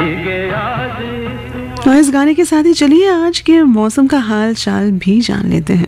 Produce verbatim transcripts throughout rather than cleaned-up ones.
और इस गाने के साथ ही चलिए आज के मौसम का हाल चाल भी जान लेते हैं।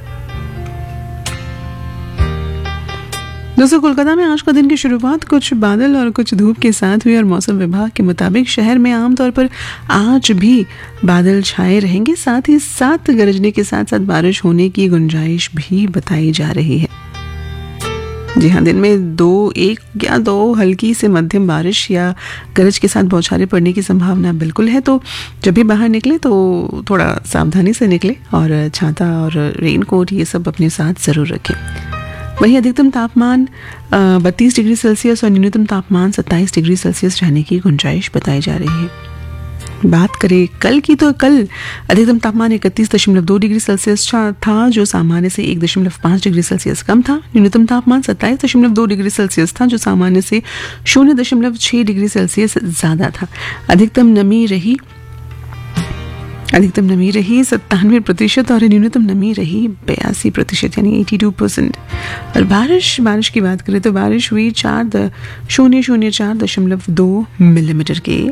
दोस्तों, कोलकाता में आज का दिन की शुरुआत कुछ बादल और कुछ धूप के साथ हुई और मौसम विभाग के मुताबिक शहर में आमतौर पर आज भी बादल छाए रहेंगे। साथ ही साथ गरजने के साथ साथ बारिश होने की गुंजाइश भी बताई जा रही है। जी हाँ, दिन में दो एक या दो हल्की से मध्यम बारिश या गरज के साथ बौछारें पड़ने की संभावना बिल्कुल है। तो जब भी बाहर निकले तो थोड़ा सावधानी से निकले और छाता और रेनकोट ये सब अपने साथ ज़रूर रखें। वहीं अधिकतम तापमान बत्तीस डिग्री सेल्सियस और न्यूनतम तापमान सत्ताईस डिग्री सेल्सियस रहने की गुंजाइश बताई जा रही है। बात करें कल की, तो कल अधिकतम तापमान इकतीस दशमलव दो डिग्री सेल्सियस था, जो सामान्य से एक दशमलव पाँच डिग्री सेल्सियस कम था। न्यूनतम तापमान सत्ताईस दशमलव दो डिग्री सेल्सियस था, जो सामान्य से शून्य दशमलव छः डिग्री सेल्सियस ज़्यादा था। अधिकतम नमी रही अधिकतम नमी रही सत्तानवे प्रतिशत और न्यूनतम नमी रही बयासी प्रतिशत यानी एटी टू परसेंट। और बारिश बारिश की बात करें तो बारिश हुई चार द शून्य शून्य चार दशमलव दो मिलीमीटर के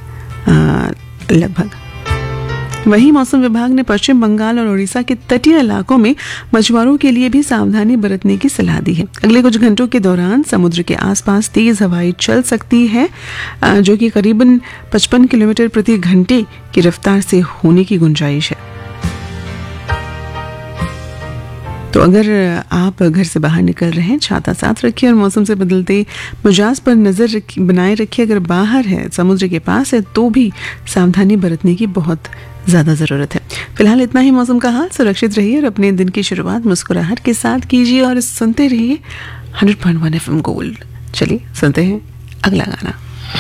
लगभग। वहीं मौसम विभाग ने पश्चिम बंगाल और उड़ीसा के तटीय इलाकों में मछुआरों के लिए भी सावधानी बरतने की सलाह दी है। अगले कुछ घंटों के दौरान समुद्र के आसपास तेज हवाएं चल सकती है, जो कि करीबन पचपन किलोमीटर प्रति घंटे की रफ्तार से होने की गुंजाइश है। तो अगर आप घर से बाहर निकल रहे हैं, छाता साथ रखिए और मौसम से बदलते मिजाज पर नज़र बनाए रखिए। अगर बाहर है, समुद्र के पास है, तो भी सावधानी बरतने की बहुत ज़्यादा ज़रूरत है। फिलहाल इतना ही मौसम का हाल। सुरक्षित रहिए और अपने दिन की शुरुआत मुस्कुराहट के साथ कीजिए और सुनते रहिए hundred point one F M gold. चलिए सुनते हैं अगला गाना।